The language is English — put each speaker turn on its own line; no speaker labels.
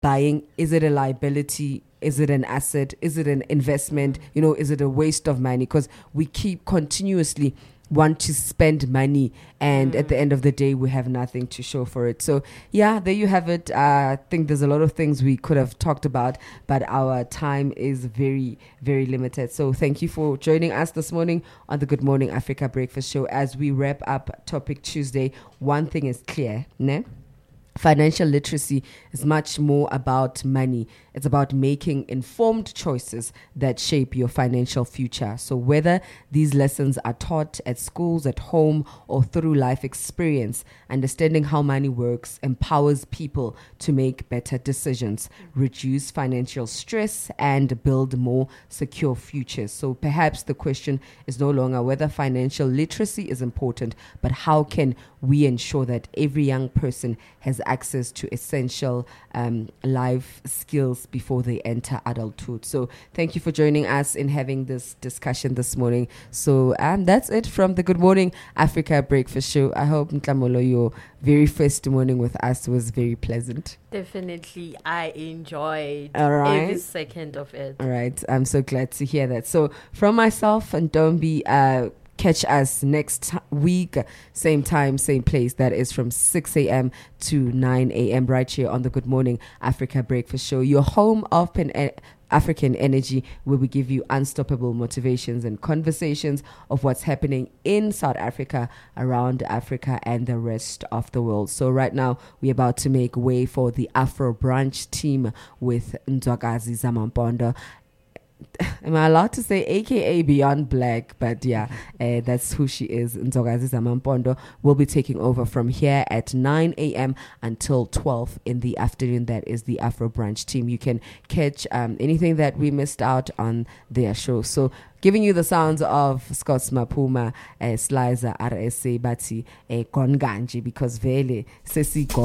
buying, is it a liability? Is it an asset? Is it an investment? Is it a waste of money? Because we keep continuously want to spend money, and at the end of the day we have nothing to show for it. So there you have it. I think there's a lot of things we could have talked about, but our time is very, very limited. So thank you for joining us this morning on the Good Morning Africa Breakfast Show. As we wrap up Topic Tuesday, one thing is clear, ne? Financial literacy is much more about money. It's about making informed choices that shape your financial future. So whether these lessons are taught at schools, at home, or through life experience, understanding how money works empowers people to make better decisions, reduce financial stress, and build more secure futures. So perhaps the question is no longer whether financial literacy is important, but how can we ensure that every young person has access to essential life skills before they enter adulthood. So thank you for joining us in having this discussion this morning. So that's it from the Good Morning Africa Breakfast Show. I hope, Nkamolo, your very first morning with us was very pleasant.
Definitely, I enjoyed
every
second of it.
All right, I'm so glad to hear that. So from myself and Dombi, catch us next week, same time, same place. That is from 6 a.m. to 9 a.m. right here on the Good Morning Africa Breakfast Show, your home of African energy, where we give you unstoppable motivations and conversations of what's happening in South Africa, around Africa, and the rest of the world. So right now, we're about to make way for the Afro Brunch team with Nzwakazi Zamampondo. Am I allowed to say AKA Beyond Black? But that's who she is. Nzwakazi Zamampondo will be taking over from here at 9 a.m. until 12 in the afternoon. That is the Afro Brunch team. You can catch anything that we missed out on their show. So giving you the sounds of Scots Mapuma, Sliza, RSA, Bati, Konganji, because Vele, Sesi